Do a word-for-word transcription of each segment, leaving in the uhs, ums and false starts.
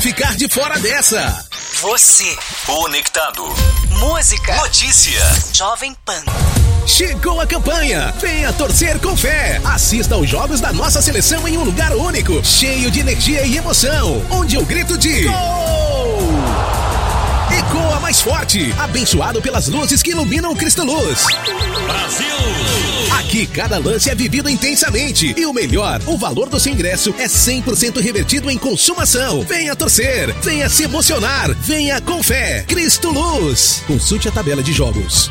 Ficar de fora dessa. Você conectado. Música. Notícia. Jovem Pan. Chegou a campanha. Venha torcer com fé. Assista aos jogos da nossa seleção em um lugar único, cheio de energia e emoção, onde o grito de gol ecoa mais forte, abençoado pelas luzes que iluminam o Cristo Luz. Brasil! Aqui cada lance é vivido intensamente. E o melhor, o valor do seu ingresso é cem por cento revertido em consumação. Venha torcer, venha se emocionar, venha com fé. Cristo Luz. Consulte a tabela de jogos.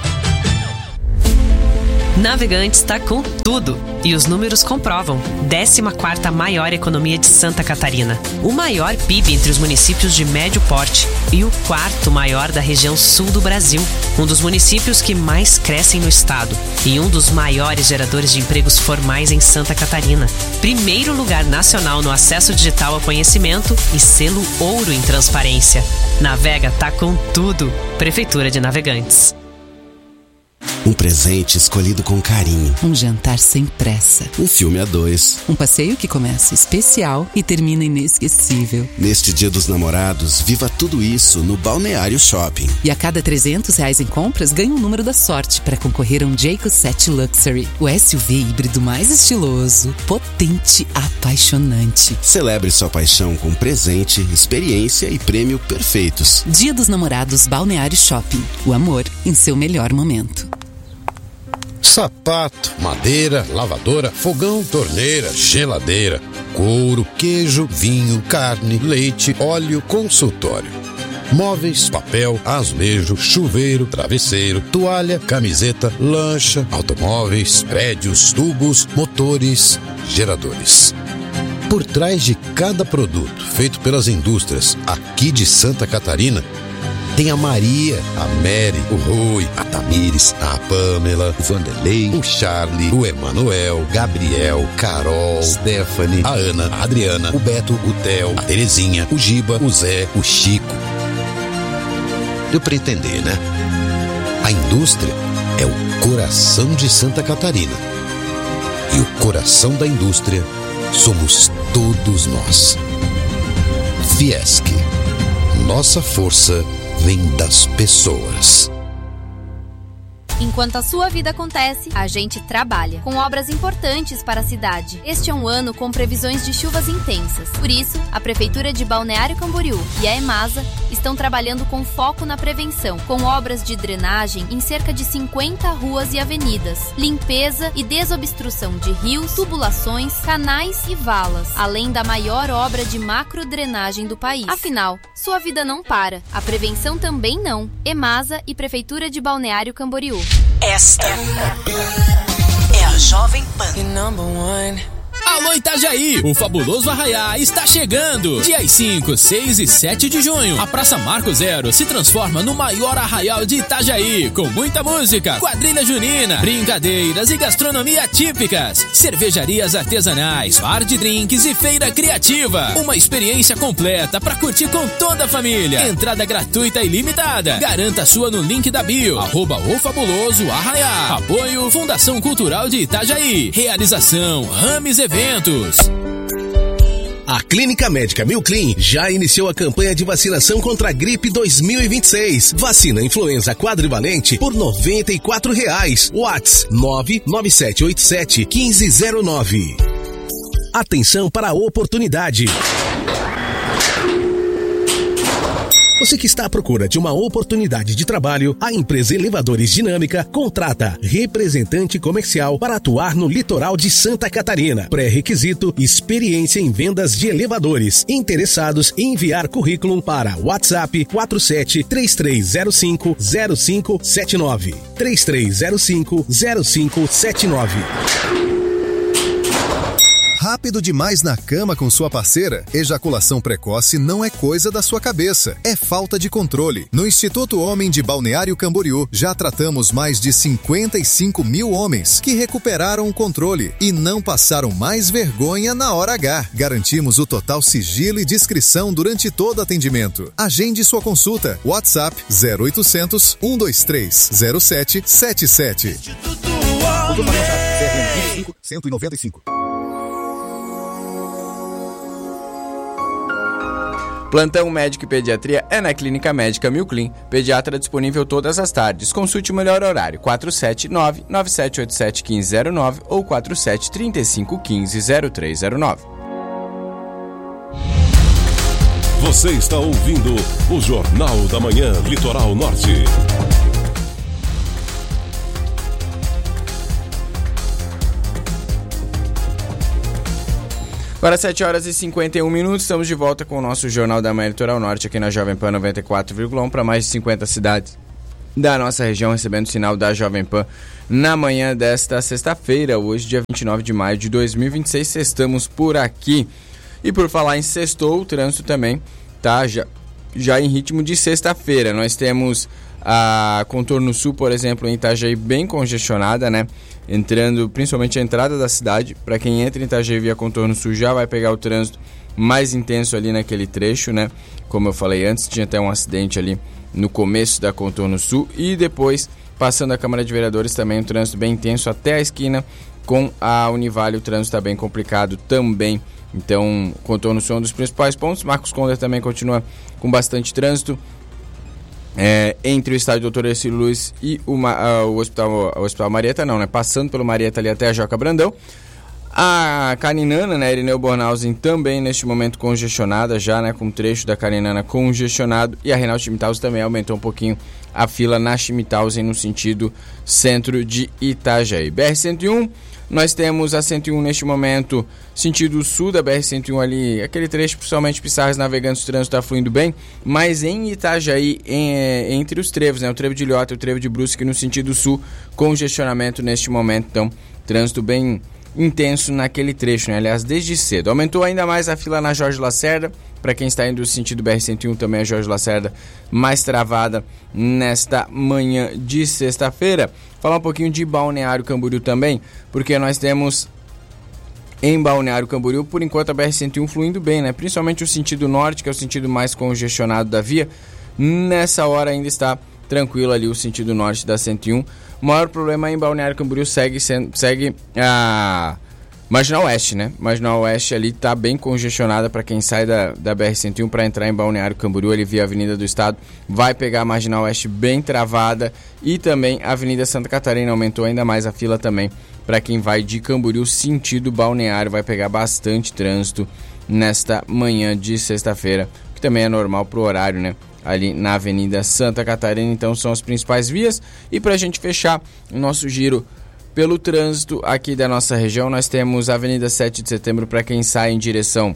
Navegantes está com tudo e os números comprovam. décima quarta maior economia de Santa Catarina, o maior P I B entre os municípios de médio porte e o quarto maior da região sul do Brasil, um dos municípios que mais crescem no estado e um dos maiores geradores de empregos formais em Santa Catarina. Primeiro lugar nacional no acesso digital ao conhecimento e selo ouro em transparência. Navega tá com tudo. Prefeitura de Navegantes. Um presente escolhido com carinho. Um jantar sem pressa. Um filme a dois. Um passeio que começa especial e termina inesquecível. Neste Dia dos Namorados, viva tudo isso no Balneário Shopping. E a cada trezentos reais em compras, ganha um número da sorte para concorrer a um Jayco sete Luxury. O S U V híbrido mais estiloso, potente, apaixonante. Celebre sua paixão com presente, experiência e prêmio perfeitos. Dia dos Namorados Balneário Shopping. O amor em seu melhor momento. Sapato, madeira, lavadora, fogão, torneira, geladeira, couro, queijo, vinho, carne, leite, óleo, consultório. Móveis, papel, azulejo, chuveiro, travesseiro, toalha, camiseta, lancha, automóveis, prédios, tubos, motores, geradores. Por trás de cada produto feito pelas indústrias aqui de Santa Catarina, tem a Maria, a Mary, o Rui, a Tamires, a Pamela, o Vanderlei, o Charlie, o Emanuel, Gabriel, Carol, Stephanie, a Ana, a Adriana, o Beto, o Theo, a Terezinha, o Giba, o Zé, o Chico. Deu pra entender, né? A indústria é o coração de Santa Catarina. E o coração da indústria somos todos nós. Fiesc. Nossa força vem das pessoas. Enquanto a sua vida acontece, a gente trabalha, com obras importantes para a cidade. Este é um ano com previsões de chuvas intensas. Por isso, a Prefeitura de Balneário Camboriú e a EMASA estão trabalhando com foco na prevenção, com obras de drenagem em cerca de cinquenta ruas e avenidas, limpeza e desobstrução de rios, tubulações, canais e valas, além da maior obra de macrodrenagem do país. Afinal, sua vida não para, a prevenção também não. EMASA e Prefeitura de Balneário Camboriú. Esta é a Jovem Pan. Alô Itajaí, o fabuloso Arraiá está chegando. Dias cinco, seis e sete de junho, a Praça Marco Zero se transforma no maior arraial de Itajaí, com muita música, quadrilha junina, brincadeiras e gastronomia típicas, cervejarias artesanais, bar de drinks e feira criativa. Uma experiência completa para curtir com toda a família. Entrada gratuita e limitada. Garanta a sua no link da bio, arroba o fabuloso Arraiá. Apoio Fundação Cultural de Itajaí. Realização Rames Eventos. A Clínica Médica Milclean já iniciou a campanha de vacinação contra a gripe dois mil e vinte e seis. Vacina influenza quadrivalente por noventa e quatro reais. WhatsApp nove nove sete oito sete um cinco zero nove. Atenção para a oportunidade. Você que está à procura de uma oportunidade de trabalho, a empresa Elevadores Dinâmica contrata representante comercial para atuar no litoral de Santa Catarina. Pré-requisito: experiência em vendas de elevadores. Interessados em enviar currículo para WhatsApp quatro sete três três zero cinco zero cinco sete nove. três três zero cinco zero cinco sete nove. Rápido demais na cama com sua parceira? Ejaculação precoce não é coisa da sua cabeça, é falta de controle. No Instituto Homem de Balneário Camboriú, já tratamos mais de cinquenta e cinco mil homens que recuperaram o controle e não passaram mais vergonha na hora H. Garantimos o total sigilo e discrição durante todo o atendimento. Agende sua consulta. WhatsApp zero oitocentos, um dois três, zero sete sete sete. cento e noventa e cinco. Plantão médico e pediatria é na Clínica Médica Milclin. Pediatra disponível todas as tardes. Consulte o melhor horário, quatro sete nove, nove sete oito sete, um cinco zero nove ou quatro sete três cinco um cinco, zero três zero nove. Você está ouvindo o Jornal da Manhã Litoral Norte. Agora sete horas e cinquenta e um minutos, estamos de volta com o nosso Jornal da Manhã Litoral Norte aqui na Jovem Pan noventa e quatro vírgula um para mais de cinquenta cidades da nossa região, recebendo o sinal da Jovem Pan na manhã desta sexta-feira, hoje dia vinte e nove de maio de dois mil e vinte e seis, sextamos por aqui. E por falar em sextou, o trânsito também tá já, já em ritmo de sexta-feira. Nós temos a Contorno Sul, por exemplo, em Itajaí bem congestionada, né? Entrando, principalmente a entrada da cidade. Para quem entra em Itajaí via Contorno Sul já vai pegar o trânsito mais intenso ali naquele trecho, né? Como eu falei antes, tinha até um acidente ali no começo da Contorno Sul. E depois, passando a Câmara de Vereadores, também um trânsito bem intenso até a esquina com a Univale. O trânsito está bem complicado também. Então, Contorno Sul é um dos principais pontos. Marcos Conder também continua com bastante trânsito. É, entre o estádio doutor Ercílio Luz e o, uh, o, hospital, o Hospital Marieta, não, né? Passando pelo Marieta ali até a Joca Brandão. A Caninana, né? Irineu Bornhausen também neste momento congestionada já, né? Com o trecho da Caninana congestionado. E a Reinaldo Schmidhausen também aumentou um pouquinho a fila na Schmidhausen no sentido centro de Itajaí. B R cento e um, nós temos a cento e um neste momento, sentido sul da B R cento e um ali, aquele trecho, principalmente Pissarras Navegantes, o trânsito está fluindo bem, mas em Itajaí, em, entre os trevos, né, o trevo de Ilhota e o trevo de Brusque no sentido sul, congestionamento neste momento, então, trânsito bem intenso naquele trecho, né, aliás, desde cedo. Aumentou ainda mais a fila na Jorge Lacerda, para quem está indo no sentido B R cento e um, também a Jorge Lacerda mais travada nesta manhã de sexta-feira. Falar um pouquinho de Balneário Camboriú também, porque nós temos em Balneário Camboriú, por enquanto, a B R cento e um fluindo bem, né? Principalmente o sentido norte, que é o sentido mais congestionado da via. Nessa hora ainda está tranquilo ali o sentido norte da cento e um. O maior problema em Balneário Camboriú segue, segue a Marginal Oeste, né? Marginal Oeste ali está bem congestionada para quem sai da, da B R cento e um para entrar em Balneário Camboriú, ali via Avenida do Estado, vai pegar a Marginal Oeste bem travada, e também a Avenida Santa Catarina aumentou ainda mais a fila também para quem vai de Camboriú sentido Balneário, vai pegar bastante trânsito nesta manhã de sexta-feira, que também é normal pro horário, né? Ali na Avenida Santa Catarina. Então são as principais vias. E para a gente fechar o nosso giro pelo trânsito aqui da nossa região, nós temos a Avenida sete de Setembro para quem sai em direção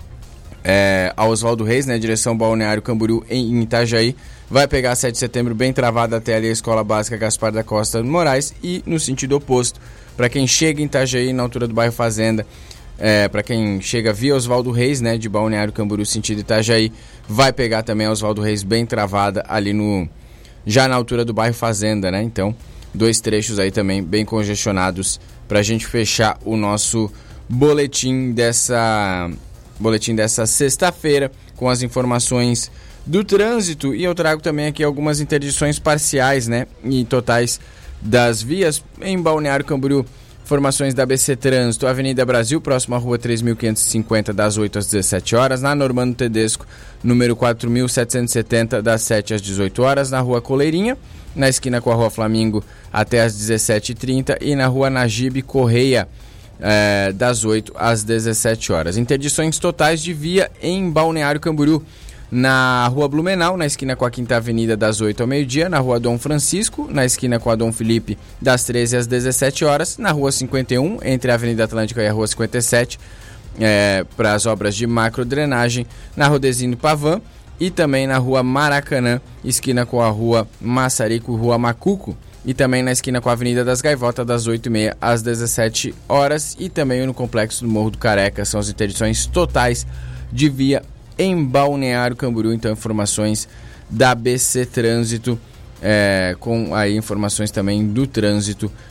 é, a Oswaldo Reis, né, direção Balneário Camboriú em Itajaí, vai pegar a sete de Setembro bem travada até ali a Escola Básica Gaspar da Costa Moraes, e no sentido oposto, para quem chega em Itajaí na altura do bairro Fazenda, é, para quem chega via Oswaldo Reis, né, de Balneário Camboriú sentido Itajaí, vai pegar também a Oswaldo Reis bem travada ali no já na altura do bairro Fazenda, né? Então, dois trechos aí também bem congestionados para a gente fechar o nosso boletim dessa boletim dessa sexta-feira com as informações do trânsito. E eu trago também aqui algumas interdições parciais, né, e totais das vias em Balneário Camboriú. Informações da A B C Trânsito: Avenida Brasil, próximo à rua três mil quinhentos e cinquenta, das oito às dezessete horas. Na Normando Tedesco, número quatro mil setecentos e setenta, das sete às dezoito horas. Na rua Coleirinha, na esquina com a rua Flamingo, até às dezessete e trinta. E na rua Najib Correia, é, das oito às dezessete horas. Interdições totais de via em Balneário Camboriú: na rua Blumenau, na esquina com a Quinta Avenida, das oito ao meio-dia. Na rua Dom Francisco, na esquina com a Dom Felipe, das treze às dezessete horas. Na rua cinquenta e um, entre a Avenida Atlântica e a rua cinquenta e sete, é, para as obras de macrodrenagem. Na Rodezino Pavan, e também na rua Maracanã, esquina com a rua Massarico, rua Macuco. E também na esquina com a Avenida das Gaivotas, das oito e meia às dezessete horas. E também no Complexo do Morro do Careca. São as interdições totais de via em Balneário Camboriú. Então, informações da A B C Trânsito, é, com aí informações também do trânsito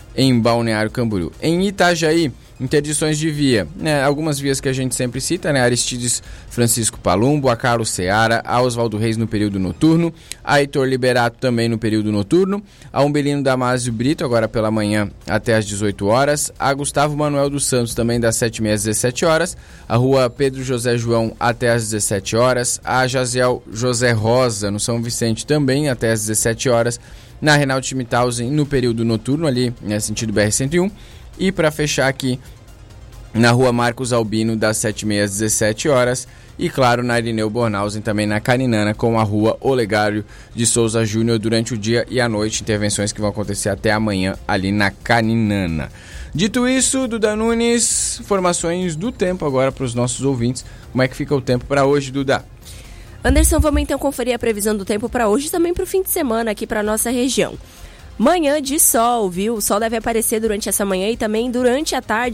em Balneário Camboriú. Em Itajaí, interdições de via, né? Algumas vias que a gente sempre cita, né? Aristides Francisco Palumbo, a Carlos Seara, a Oswaldo Reis no período noturno, a Heitor Liberato também no período noturno, a Umbelino Damásio Brito agora pela manhã até às dezoito horas, a Gustavo Manuel dos Santos também das sete e meia às dezessete horas, a Rua Pedro José João até às dezessete horas, a Jaziel José Rosa no São Vicente também até às dezessete horas, na Reinaldo Schmidhausen no período noturno ali, né, sentido B R cento e um. E para fechar aqui, na Rua Marcos Albino, das sete e meia às dezessete horas. E claro, na Irineu Bornhausen, também na Caninana, com a Rua Olegário de Souza Júnior durante o dia e a noite. Intervenções que vão acontecer até amanhã ali na Caninana. Dito isso, Duda Nunes, informações do tempo agora para os nossos ouvintes. Como é que fica o tempo para hoje, Duda? Anderson, vamos então conferir a previsão do tempo para hoje e também para o fim de semana aqui para a nossa região. Manhã de sol, viu? O sol deve aparecer durante essa manhã e também durante a tarde.